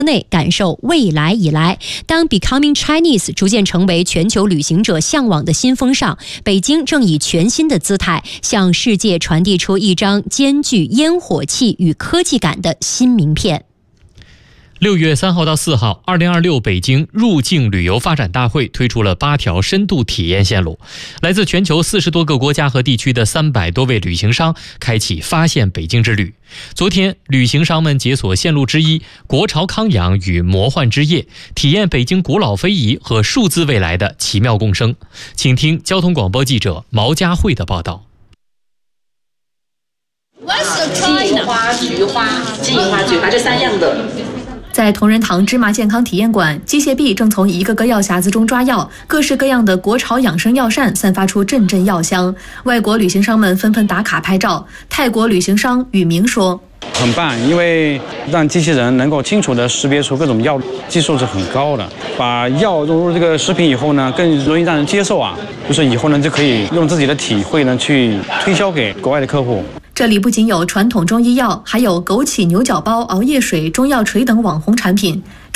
内感受未来以来。当 Becoming Chinese 逐渐成为全球旅行者向往的新风尚，北京正以全新的姿态向世界传递出一张兼具烟火气与科技感的新名片。 6月3号到4号，2026北京入境旅游发展大会推出了8条深度体验线路，来自全球40多个国家和地区的300多位旅行商开启发现北京之旅。昨天，旅行商们解锁线路之一国潮康养与魔幻之夜，体验北京古老非遗和数字未来的奇妙共生。请听交通广播记者毛佳慧的报道。 季花、菊花、季花、菊花这3样的。 在同仁堂芝麻健康体验馆，机械臂正从一个个药匣子中抓药，各式各样的国潮养生药膳散发出阵阵药香。外国旅行商们纷纷打卡拍照。泰国旅行商宇明说：“ 很棒，因为让机器人能够清楚地识别出各种药，技术是很高的。把药融入这个食品以后呢，更容易让人接受啊。就是以后呢，就可以用自己的体会呢去推销给国外的客户。” 这里不仅有传统中医药，还有枸杞牛角包、熬夜水、中药锤等网红产品。